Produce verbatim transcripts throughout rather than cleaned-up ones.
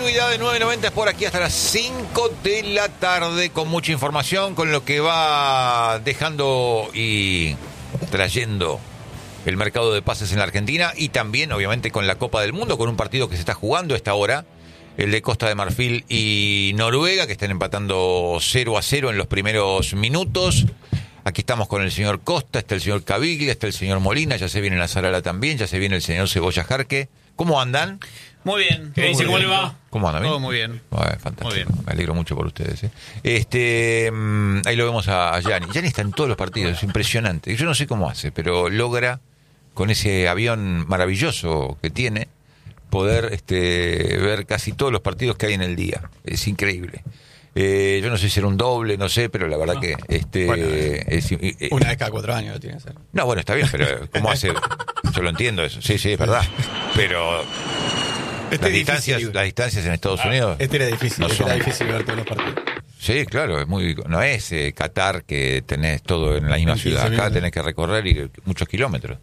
Continuidad de nueve noventa es por aquí hasta las cinco de la tarde con mucha información, con lo que va dejando y trayendo el mercado de pases en la Argentina y también obviamente con la Copa del Mundo, con un partido que se está jugando a esta hora, el de Costa de Marfil y Noruega, que están empatando cero a cero en los primeros minutos. Aquí estamos con el señor Costa, está el señor Caviglia, está el señor Molina, ya se viene la Zarala también, ya se viene el señor Cebolla Jarque. ¿Cómo andan? Muy bien. ¿Qué dice? ¿Cómo le va? ¿Cómo andan? Todo muy bien. Bueno, fantástico. Muy bien. Me alegro mucho por ustedes. ¿eh? Este, mmm, ahí lo vemos a Gianni. Gianni está en todos los partidos, es impresionante. Yo no sé cómo hace, pero logra, con ese avión maravilloso que tiene, poder este, ver casi todos los partidos que hay en el día. Es increíble. Eh, yo no sé si era un doble, no sé, pero la verdad no. que... este bueno, es, eh, una vez cada cuatro años lo tiene que hacer. No, bueno, está bien, pero ¿cómo hace? Yo lo entiendo eso. Sí, sí, es verdad. Pero... Este las, distancias, las distancias en Estados ah, Unidos... Este era difícil, no este son... era difícil ver todos los partidos. Sí, claro, es muy, no es eh, Qatar que tenés todo en la misma ciudad. Acá tenés que recorrer y, muchos kilómetros.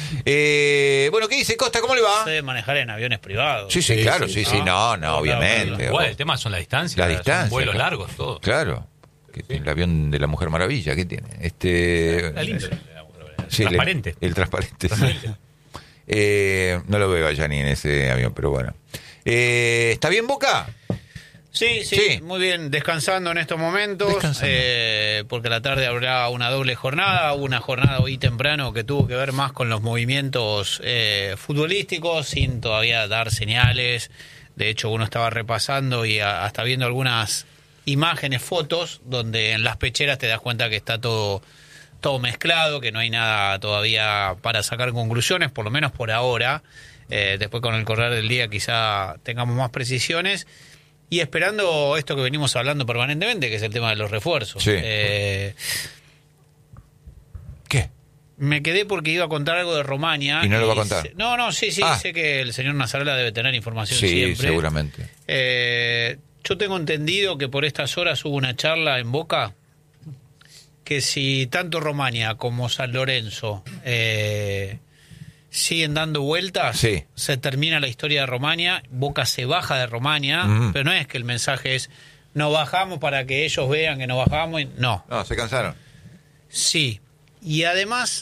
Eh, bueno, ¿qué dice Costa? ¿Cómo le va? Se debe manejar en aviones privados. Sí, sí, sí claro, sí, sí, sí, no, no, obviamente. Igual, el tema son las distancias. Las distancias. Vuelos claro. largos, todo. Claro. Que sí. El avión de la Mujer Maravilla, ¿qué tiene? Este, la lindo, sí, transparente. El, el transparente. Sí. Eh, no lo veo a Gianni en ese avión, pero bueno. Eh, ¿Está bien, Boca? Sí, sí, sí, muy bien, descansando en estos momentos, eh, porque a la tarde habrá una doble jornada, una jornada hoy temprano que tuvo que ver más con los movimientos eh, futbolísticos, sin todavía dar señales. De hecho, uno estaba repasando y a, hasta viendo algunas imágenes, fotos, donde en las pecheras te das cuenta que está todo, todo mezclado, que no hay nada todavía para sacar conclusiones, por lo menos por ahora. Eh, después con el correr del día quizá tengamos más precisiones. Y esperando esto que venimos hablando permanentemente, que es el tema de los refuerzos. Sí. Eh, ¿Qué? Me quedé porque iba a contar algo de Romaña. ¿Y no y lo va a contar? Se, no, no, sí, sí, ah. sé que el señor Nazarala debe tener información sí, siempre. Sí, seguramente. Eh, yo tengo entendido que por estas horas hubo una charla en Boca que si tanto Romaña como San Lorenzo... Eh, siguen dando vueltas, sí. se termina la historia de Romaña, Boca se baja de Romaña, uh-huh. pero no es que el mensaje es no bajamos para que ellos vean que no bajamos, y... no. No, se cansaron. Sí, y además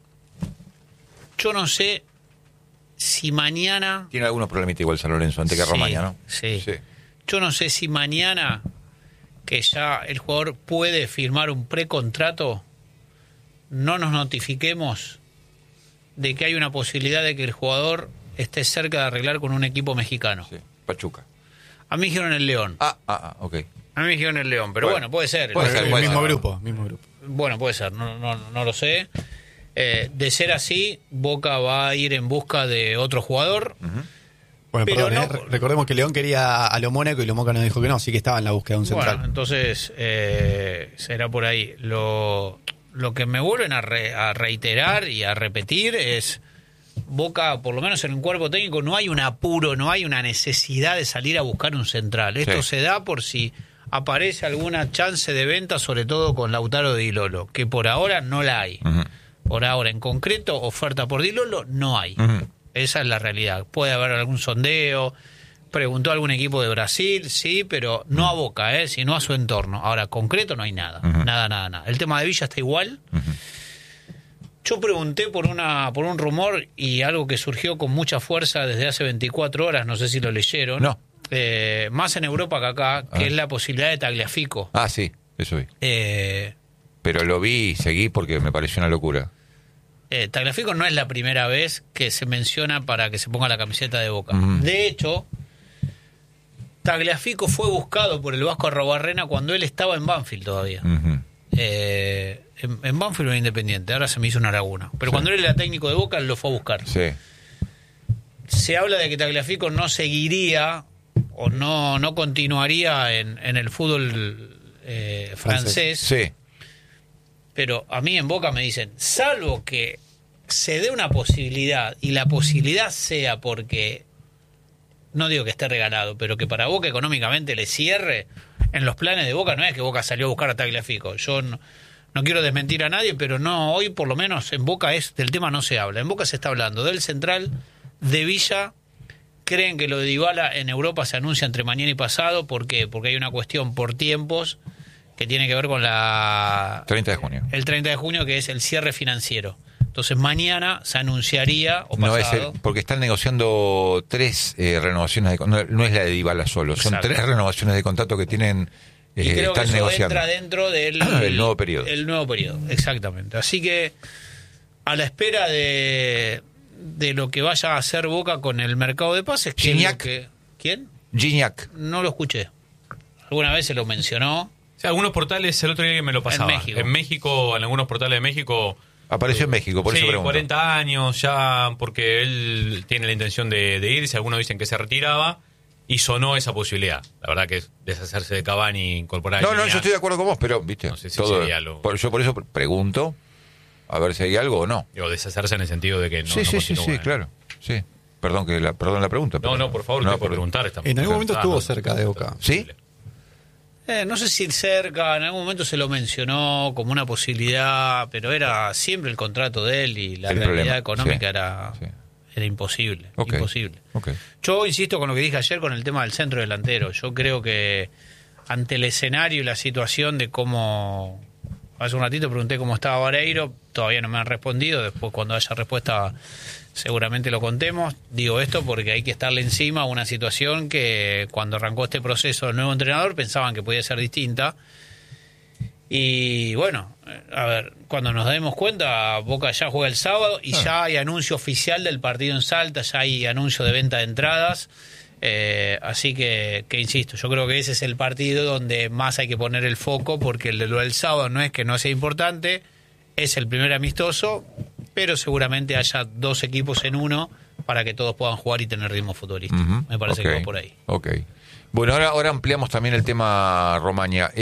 yo no sé si mañana... Tiene algunos problemitas igual San Lorenzo antes que sí, Romaña, ¿no? Sí. sí. Yo no sé si mañana que ya el jugador puede firmar un precontrato, no nos notifiquemos de que hay una posibilidad de que el jugador esté cerca de arreglar con un equipo mexicano. Sí, Pachuca. A mí dijeron el León. Ah, ah, ah, ok. A mí dijeron el León, pero bueno, bueno puede ser. Puede ser, el puede mismo ser. grupo, mismo grupo. Bueno, puede ser, no, no, no lo sé. Eh, de ser así, Boca va a ir en busca de otro jugador. Uh-huh. Bueno, pero perdón, no... eh, recordemos que León quería a lo Mónaco y lo Mónaco nos dijo que no, sí que estaba en la búsqueda de un central. Bueno, entonces eh, será por ahí. Lo, lo que me vuelven a, re, a reiterar y a repetir es... Boca, por lo menos en el cuerpo técnico, no hay un apuro, no hay una necesidad de salir a buscar un central. Esto sí. se da por si aparece alguna chance de venta, sobre todo con Lautaro Di Lolo, que por ahora no la hay. Uh-huh. Por ahora, en concreto, oferta por Di Lolo no hay. Uh-huh. Esa es la realidad. Puede haber algún sondeo, preguntó a algún equipo de Brasil, sí, pero no a Boca, ¿eh? sino a su entorno. Ahora, concreto no hay nada. Uh-huh. Nada, nada, nada. El tema de Villa está igual. Uh-huh. Yo pregunté por una por un rumor y algo que surgió con mucha fuerza desde hace veinticuatro horas, no sé si lo leyeron. No. Eh, más en Europa que acá, que es la posibilidad de Tagliafico. Ah, sí, eso vi. Eh, Pero lo vi y seguí porque me pareció una locura. Eh, Tagliafico no es la primera vez que se menciona para que se ponga la camiseta de Boca. Uh-huh. De hecho, Tagliafico fue buscado por el Vasco Arrobarrena cuando él estaba en Banfield todavía. Uh-huh. Eh... En, en Banfield o en Independiente, ahora se me hizo una laguna. Pero sí. cuando él era técnico de Boca, él lo fue a buscar. Sí. Se habla de que Tagliafico no seguiría o no, no continuaría en, en el fútbol eh, francés. Sí. Pero a mí en Boca me dicen, salvo que se dé una posibilidad, y la posibilidad sea porque, no digo que esté regalado, pero que para Boca económicamente le cierre, en los planes de Boca no es que Boca salió a buscar a Tagliafico. Yo no... No quiero desmentir a nadie, pero no, hoy por lo menos en Boca es del tema no se habla. En Boca se está hablando del central, de Villa, creen que lo de Dybala en Europa se anuncia entre mañana y pasado. ¿Por qué? Porque hay una cuestión por tiempos que tiene que ver con la... treinta de junio. El treinta de junio, que es el cierre financiero. Entonces mañana se anunciaría, o pasado... No es el, porque están negociando tres eh, renovaciones de contrato, no, no es la de Dybala solo, son Exacto. tres renovaciones de contrato que tienen... Eh, y creo están que eso negociando. entra dentro del el nuevo periodo. El nuevo periodo, exactamente. Así que a la espera de, de lo que vaya a hacer Boca con el mercado de pases... Que Gignac. lo que, ¿Quién? Gignac. No lo escuché. Alguna vez se lo mencionó. O sea, algunos portales, el otro día que me lo pasaba. En México. En México, en algunos portales de México... Apareció en México, por sí, eso pregunto. cuarenta años ya, porque él tiene la intención de, de irse. Algunos dicen que se retiraba y sonó esa posibilidad. La verdad que es deshacerse de Cavani, incorporar... No, a no, Gignac. yo estoy de acuerdo con vos, pero, viste, No sé si todo, sería lo- por, yo por eso pregunto, a ver si hay algo o no. Digo, deshacerse en el sentido de que no, sí, no sí, sí, continúe. sí, claro, sí. Perdón que la, perdón la pregunta. No, pero- no, por favor, usted puede por- preguntar. Estamos En algún momento Ah, estuvo no. cerca de Boca. ¿Sí? Eh, no sé si cerca, en algún momento se lo mencionó como una posibilidad, pero era siempre el contrato de él y la El realidad problema, económica sí, era, sí. era imposible. Ok, imposible. ok. Yo insisto con lo que dije ayer con el tema del centro delantero. Yo creo que ante el escenario y la situación de cómo... Hace un ratito pregunté cómo estaba Vareiro, todavía no me han respondido, después cuando haya respuesta seguramente lo contemos. Digo esto porque hay que estarle encima a una situación que cuando arrancó este proceso del nuevo entrenador pensaban que podía ser distinta. Y bueno, a ver, cuando nos demos cuenta, Boca ya juega el sábado y Ah. ya hay anuncio oficial del partido en Salta, ya hay anuncio de venta de entradas. Eh, así que, que insisto, yo creo que ese es el partido donde más hay que poner el foco, porque el de lo del sábado no es que no sea importante, es el primer amistoso, pero seguramente haya dos equipos en uno para que todos puedan jugar y tener ritmo futbolístico. Ujú, Me parece ok, que va por ahí. Ok. Bueno, ahora, ahora ampliamos también el tema, Romaña.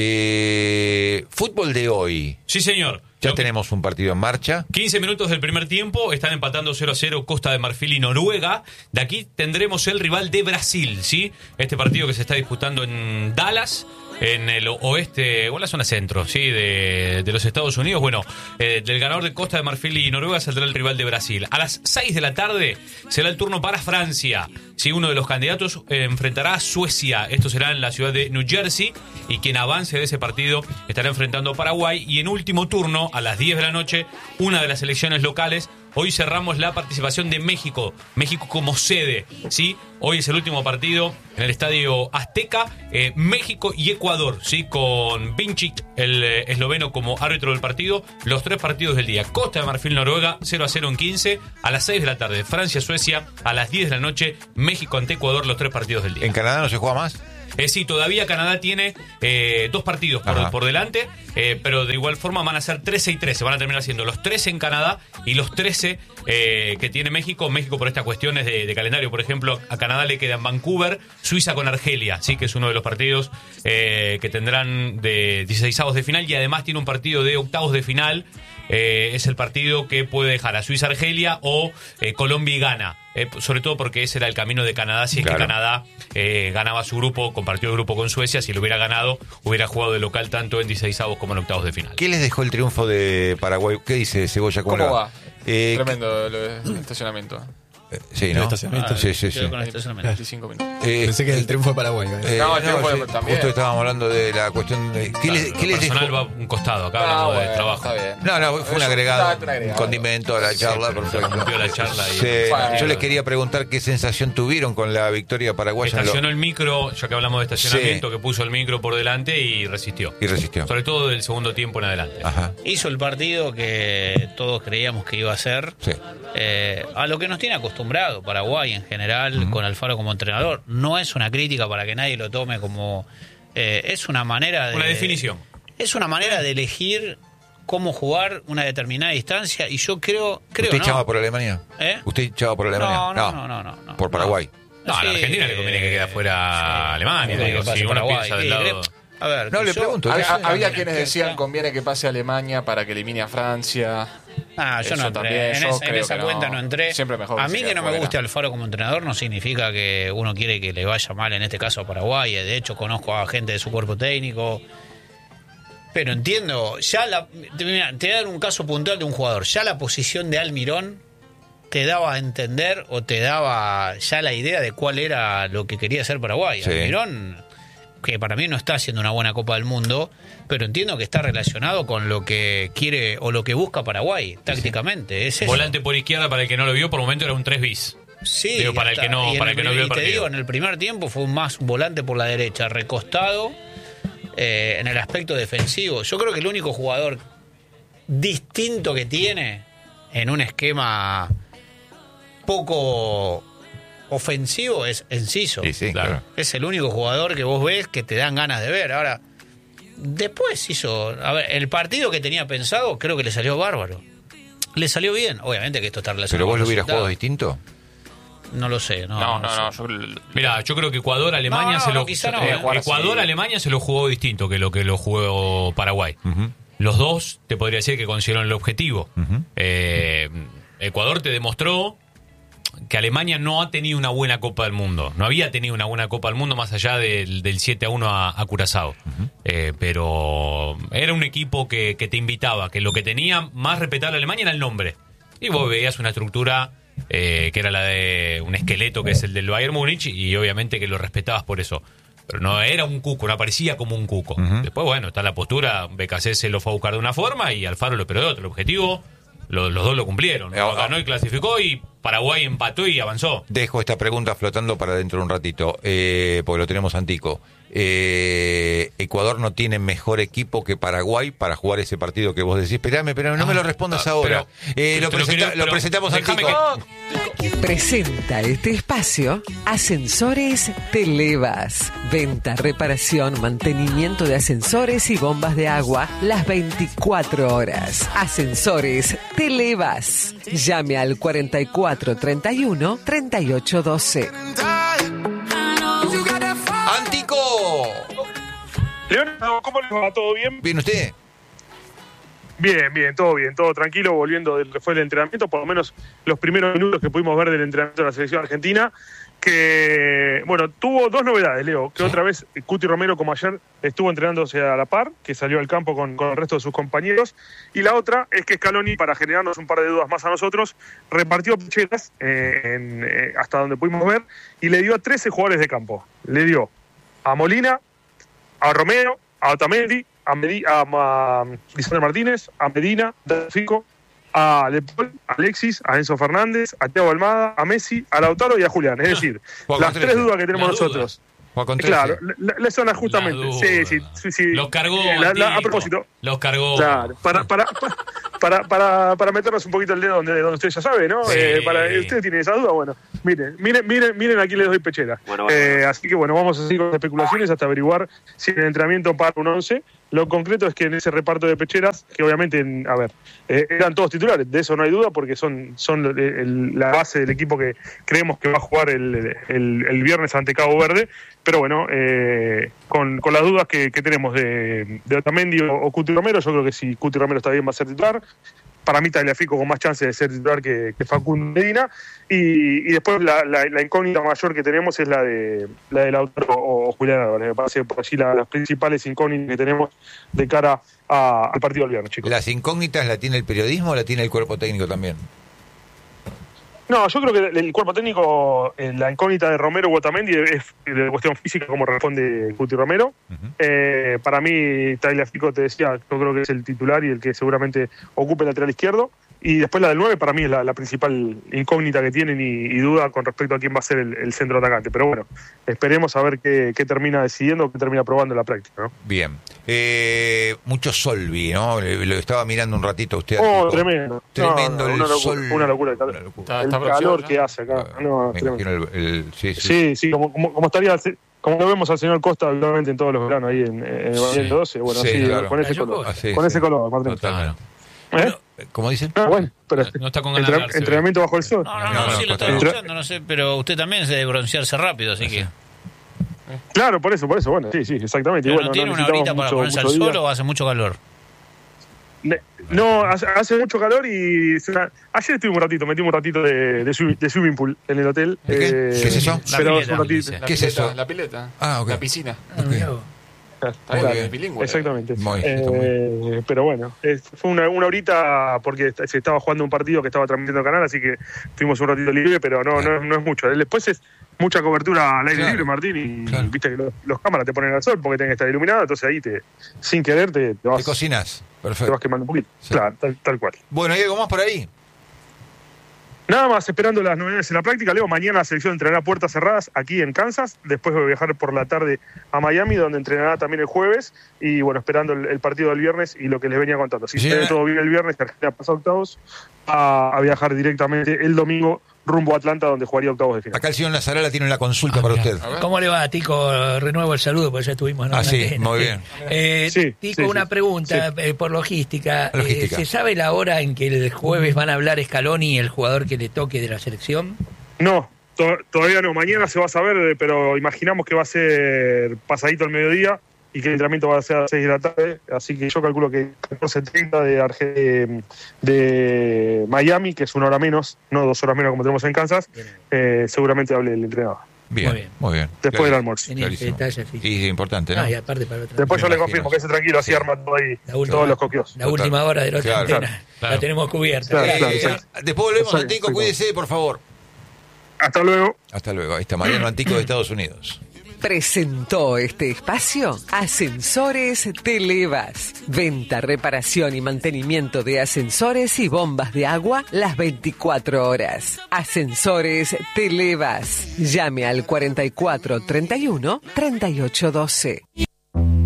Eh, fútbol de hoy. Sí, señor. Ya Lo que- tenemos un partido en marcha. quince minutos del primer tiempo, están empatando cero a cero Costa de Marfil y Noruega. De aquí tendremos el rival de Brasil, ¿sí? Este partido que se está disputando en Dallas, en el oeste, o en la zona centro, ¿sí? De, de los Estados Unidos. Bueno, eh, del ganador de Costa de Marfil y Noruega saldrá el rival de Brasil. A las seis de la tarde será el turno para Francia. ¿Sí? Uno de los candidatos eh, enfrentará a Suecia. Esto será en la ciudad de New Jersey. Y quien avance de ese partido estará enfrentando a Paraguay. Y en último turno, a las diez de la noche, una de las selecciones locales. Hoy cerramos la participación de México. México como sede, ¿sí? Hoy es el último partido en el Estadio Azteca. Eh, México y Ecuador, ¿sí? Con Vincic, el eh, esloveno, como árbitro del partido. Los tres partidos del día. Costa de Marfil, Noruega, cero a cero en quince. A las seis de la tarde, Francia, Suecia. A las diez de la noche, México ante Ecuador, los tres partidos del día. ¿En Canadá no se juega más? Eh, sí, todavía Canadá tiene eh, dos partidos por, Ajá. por delante, eh, pero de igual forma van a ser trece y trece. Van a terminar siendo los trece en Canadá y los trece eh, que tiene México. México por estas cuestiones de, de calendario. Por ejemplo, a Canadá le quedan Vancouver, Suiza con Argelia, sí, que es uno de los partidos eh, que tendrán de dieciseisavos de final, y además tiene un partido de octavos de final. Eh, es el partido que puede dejar a Suiza-Argelia o eh, Colombia y Ghana. Eh, sobre todo porque ese era el camino de Canadá. Si es Claro. que Canadá eh, ganaba su grupo, compartió el grupo con Suecia, si lo hubiera ganado, hubiera jugado de local tanto en dieciseisavos como en octavos de final. ¿Qué les dejó el triunfo de Paraguay? ¿Qué dice Cebolla? ¿Cómo, ¿Cómo le va? Eh, Tremendo lo de- el estacionamiento. eh, sí, El ¿no? estacionamiento. Sí, sí, Quedo sí. con el estacionamiento. veinticinco minutos. Eh, Pensé que el triunfo de Paraguay. ¿eh? eh, No, el triunfo sí, de- también. Justo estábamos hablando de la cuestión de... ¿Qué, les, Claro, qué lo les personal dejó? va un costado, acá Ah, hablamos bueno, de trabajo. está bien. No, no, fue un Es agregado, un un agregado. condimento a la charla, perfecto. Rompió la charla y- Sí, Bueno. yo les quería preguntar qué sensación tuvieron con la victoria paraguaya en lo- Estacionó el micro, ya que hablamos de estacionamiento, que puso el micro por delante y resistió. y resistió. Sobre todo del segundo tiempo en adelante. Ajá. Hizo el partido que todos creíamos que iba a ser, Sí. eh, a lo que nos tiene acostumbrado Paraguay en general, con Alfaro como entrenador. No es una crítica para que nadie lo tome como... eh, es una manera de... Una definición. Es una manera de elegir cómo jugar una determinada distancia, y yo creo... creo ¿Usted ¿no? echaba por Alemania? ¿Eh? ¿Usted echaba por Alemania? No, no, no, no, no, no. Por Paraguay. No, a la Sí, Argentina le conviene que quede afuera Alemania. Sí, Digo, que pase si uno Paraguay. piensa del Sí, lado... le- A ver, No, que le yo- pregunto. Hab- yo sé. Había no, quienes que decían está- conviene que pase a Alemania para que elimine a Francia. Ah, yo Eso no entré. también, en, yo esa- en creo esa que cuenta no. no entré. Siempre mejor a que mí se que quede no me afuera. guste Alfaro como entrenador no significa que uno quiere que le vaya mal, en este caso a Paraguay. De hecho, conozco a gente de su cuerpo técnico. Pero entiendo, ya la, te, mira, te voy a dar un caso puntual de un jugador. Ya la posición de Almirón te daba a entender o te daba ya la idea de cuál era lo que quería hacer Paraguay. Sí. Almirón, que para mí no está haciendo una buena Copa del Mundo, pero entiendo que está relacionado con lo que quiere o lo que busca Paraguay tácticamente. Es eso. Volante por izquierda, para el que no lo vio, por el momento era un tres bis. Sí, Digo, para el hasta- que no- y en para el que no primer- vio el y te partido. digo, en el primer tiempo fue un más volante por la derecha, recostado eh, en el aspecto defensivo. Yo creo que el único jugador distinto que tiene en un esquema poco ofensivo es Enciso. Sí, sí, Claro. claro. Es el único jugador que vos ves que te dan ganas de ver. Ahora, después hizo... A ver, el partido que tenía pensado creo que le salió bárbaro. Le salió bien. Obviamente que esto está relacionado ¿Pero vos con lo hubieras resultados. jugado distinto? No lo sé. No, No, no, no, sé. no. Yo, Mira, yo creo que Ecuador-Alemania No, no, se lo. no, quizá no, eh, eh. Ecuador-Alemania se lo jugó distinto que lo que lo jugó Paraguay. Ujú. Los dos, te podría decir que consiguieron el objetivo. Ujú. Eh, Ecuador te demostró que Alemania no ha tenido una buena Copa del Mundo. No había tenido una buena Copa del Mundo más allá del, del siete a uno a, a Curazao. Eh, pero era un equipo que, que te invitaba, que lo que tenía más respetable a Alemania era el nombre. Y vos veías una estructura eh, que era la de un esqueleto que es el del Bayern Múnich y obviamente que lo respetabas por eso. Pero no era un cuco, no aparecía como un cuco. Ujú. Después, bueno, está la postura, B K C se lo fue a buscar de una forma y Alfaro lo esperó de otro. El objetivo, lo- los dos lo cumplieron. Eh, ah, Ganó y clasificó y Paraguay empató y avanzó. Dejo esta pregunta flotando para dentro de un ratito, eh, porque lo tenemos antico. Eh, Ecuador no tiene mejor equipo que Paraguay para jugar ese partido que vos decís. Esperame, pero no me lo respondas ah, ahora. pero- Eh, lo, pero presenta- quiero- lo pero presentamos déjame antico. Presenta este espacio Ascensores Televas. Venta, reparación, mantenimiento de ascensores y bombas de agua las veinticuatro horas. Ascensores Televas. Llame al cuarenta y cuatro treinta y uno treinta y ocho doce. ¡Antico! Leonardo, ¿cómo les va? ¿Todo bien? ¿Bien usted? Bien, bien, todo bien, todo tranquilo, volviendo de lo que fue el entrenamiento, por lo menos los primeros minutos que pudimos ver del entrenamiento de la selección argentina, que, bueno, tuvo dos novedades, Leo, que otra vez Cuti Romero, como ayer, estuvo entrenándose a la par, que salió al campo con, con el resto de sus compañeros, y la otra es que Scaloni, para generarnos un par de dudas más a nosotros, repartió pecheras eh, en, eh, hasta donde pudimos ver, y le dio a trece jugadores de campo. Le dio a Molina, a Romero, a Otamendi, a, Medi- a, a Lisandro Martínez, a Medina, a Fico, a Lepol, a Alexis, a Enzo Fernández, a Thiago Almada, a Messi, a Lautaro y a Julián. Es decir, Juan las Contreras. tres dudas que tenemos Las nosotros. Juan Contreras. Claro, le, le son las justamente. Las Sí, sí, dudas. sí, sí. Los cargó. La- la- a Antico. propósito. Los cargó. Claro, para, para, para, para, para meternos un poquito el dedo donde, donde usted ya sabe, ¿no? Sí. Eh, para, usted tiene esa duda, bueno, miren, miren, miren, miren aquí les doy pechera. Eh, así que bueno, vamos a seguir con las especulaciones hasta averiguar si en el entrenamiento para un once. Lo concreto es que en ese reparto de pecheras, que obviamente, en- a ver, eh, eran todos titulares, de eso no hay duda, porque son, son el- el- la base del equipo que creemos que va a jugar el, el- el viernes ante Cabo Verde. Pero bueno, eh, con, con las dudas que, que tenemos de, de Otamendi o, o Cuti Romero, yo creo que si Cuti Romero está bien va a ser titular. Para mí Tagliafico con más chance de ser titular que, que Facundo Medina. Y, y después la, la, la incógnita mayor que tenemos es la de la de Lautaro o, o Julián Álvarez. Me parece por allí la- las principales incógnitas que tenemos de cara a- al partido del viernes, chicos. ¿Las incógnitas la tiene el periodismo o la tiene el cuerpo técnico también? No, yo creo que el cuerpo técnico, eh, la incógnita de Romero u Otamendi es de cuestión física, como responde Cuti Romero. Ujú. Eh, para mí, Tagliafico, te decía, yo creo que es el titular y el que seguramente ocupe el lateral izquierdo. Y después la del nueve, para mí es la, la principal incógnita que tienen y, y duda con respecto a quién va a ser el, el centro atacante. Pero bueno, esperemos a ver qué, qué termina decidiendo, qué termina probando en la práctica, ¿no? Bien. Eh, mucho sol vi, ¿no? Lo lo estaba mirando un ratito a usted. Oh, Antico. tremendo. Tremendo No, no, el una locura, sol. una locura. El, Una locura. Está- el está calor bronceado, que ¿no? hace acá. No, Me tremendo. imagino el, el- sí, sí. Sí, sí, como, como, como estaría, como lo vemos al señor Costa habitualmente en todos los veranos ahí en, en el Sí. Barrio doce, bueno, Sí, así, claro. con ese Cayó color. Costa. Ah, sí, con sí. ese color, Martín. Totalmente. ¿Eh? ¿Cómo dicen? Ah, bueno, pero No está con ganas de entre- darse. entrenamiento bajo el sol. No, no, no, No, no, sí lo está Costa. bronceando, no sé, pero usted también se debe broncearse rápido, así que... Claro, por eso, por eso, bueno, sí, sí, exactamente. Y Pero bueno, no tiene una necesitamos horita para mucho- ponerse al mucho sol día. o hace mucho calor. Ne- No, hace, hace mucho calor y es una- ayer estuvimos un ratito, metimos un ratito de, de, swimming, de swimming pool en el hotel. ¿De qué? ¿Qué es eso? La Pero pileta, un ratito. dice. La ¿Qué es pileta, eso? La pileta. Ah, ok. La piscina. Ok. Está bien, es bilingüe. Exactamente. Muy, Eh, pero bueno, es- fue una, una horita porque se estaba jugando un partido que estaba transmitiendo el canal, así que tuvimos un ratito libre, pero no, no, no es mucho. Después es mucha cobertura al aire Claro. libre, Martín, y Claro. viste que los, los cámaras te ponen al sol porque tienen que estar iluminados, entonces ahí te, sin querer te, te Te vas, cocinas. te Perfecto. vas quemando un poquito. Sí. Claro, tal, tal cual. Bueno, ¿hay algo más por ahí? Nada más, esperando las novedades en la práctica. Leo, mañana la selección entrenará puertas cerradas aquí en Kansas. Después voy a viajar por la tarde a Miami, donde entrenará también el jueves. Y bueno, esperando el, el partido del viernes y lo que les venía contando. Si Sí, se ve eh. todo bien el viernes, Argentina pasa a octavos, a, a viajar directamente el domingo rumbo a Atlanta, donde jugaría octavos de final. Acá el señor Nazarala tiene una consulta para usted. ¿Cómo le va, Tico? Renuevo el saludo, porque ya estuvimos en Ah, una sí, antena. muy bien. Eh, Sí, Tico, sí, una sí. pregunta eh, por logística. Logística. Eh, ¿Se sabe la hora en que el jueves van a hablar Scaloni y el jugador que le toque de la selección? No, to- todavía no. Mañana se va a saber, eh, pero imaginamos que va a ser pasadito al mediodía y que el entrenamiento va a ser a las seis de la tarde. Así que yo calculo que catorce treinta de, Arge- de, de Miami, que es una hora menos, no dos horas menos como tenemos en Kansas, eh, seguramente hable el entrenador. Bien, Muy bien. muy bien. Después del almuerzo. Tenía ese Clarísimo. detalle, sí. Y es importante, ¿no? Ah, y aparte para otra. Después yo Me le imagino. confirmo, que ese tranquilo, así Sí. arma todo ahí, La última. todos los coquios. La última hora de la otra Claro, antena. claro. La tenemos cubierta. Claro, Eh, claro, eh, exacto. después volvemos, Exacto, Antico, exacto. cuídese, por favor. Hasta luego. Hasta luego. Ahí está Mariano Antico de Estados Unidos. Presentó este espacio Ascensores Televas. Venta, reparación y mantenimiento de ascensores y bombas de agua las veinticuatro horas. Ascensores Televas. Llame al cuarenta y cuatro treinta y uno treinta y ocho doce.